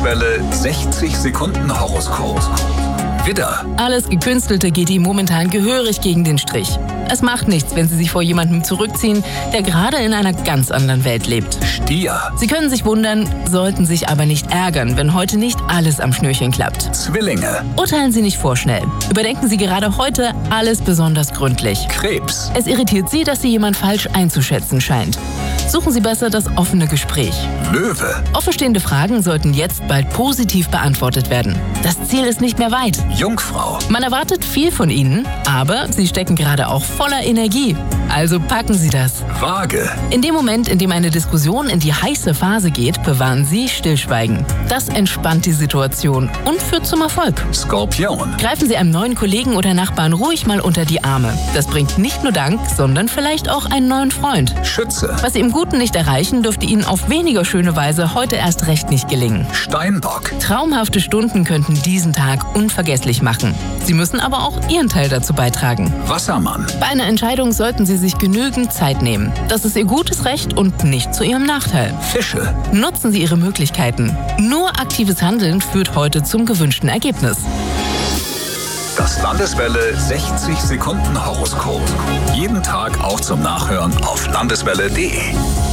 Landeswelle 60 Sekunden Horoskop. Widder. Alles Gekünstelte geht ihm momentan gehörig gegen den Strich. Es macht nichts, wenn Sie sich vor jemandem zurückziehen, der gerade in einer ganz anderen Welt lebt. Stier. Sie können sich wundern, sollten sich aber nicht ärgern, wenn heute nicht alles am Schnürchen klappt. Zwillinge. Urteilen Sie nicht vorschnell. Überdenken Sie gerade heute alles besonders gründlich. Krebs. Es irritiert Sie, dass Sie jemand falsch einzuschätzen scheint. Suchen Sie besser das offene Gespräch. Löwe. Offenstehende Fragen sollten jetzt bald positiv beantwortet werden. Das Ziel ist nicht mehr weit. Jungfrau. Man erwartet viel von Ihnen, aber Sie stecken gerade auch voller Energie. Also packen Sie das. Waage. In dem Moment, in dem eine Diskussion in die heiße Phase geht, bewahren Sie Stillschweigen. Das entspannt die Situation und führt zum Erfolg. Skorpion. Greifen Sie einem neuen Kollegen oder Nachbarn ruhig mal unter die Arme. Das bringt nicht nur Dank, sondern vielleicht auch einen neuen Freund. Schütze. Was Sie im Guten nicht erreichen, dürfte Ihnen auf weniger schöne Weise heute erst recht nicht gelingen. Steinbock. Traumhafte Stunden könnten diesen Tag unvergesslich machen. Sie müssen aber auch Ihren Teil dazu beitragen. Wassermann. Bei einer Entscheidung sollten Sie sich genügend Zeit nehmen. Das ist Ihr gutes Recht und nicht zu Ihrem Nachteil. Fische. Nutzen Sie Ihre Möglichkeiten. Nur aktives Handeln führt heute zum gewünschten Ergebnis. Das Landeswelle 60 Sekunden Horoskop. Jeden Tag auch zum Nachhören auf landeswelle.de.